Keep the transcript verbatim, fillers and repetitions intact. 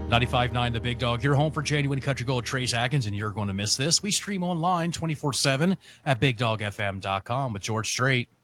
ninety-five point nine The Big Dog, your home for genuine country gold. Trace Atkins, and you're going to miss this. We stream online twenty-four seven at big dog f m dot com with George Strait.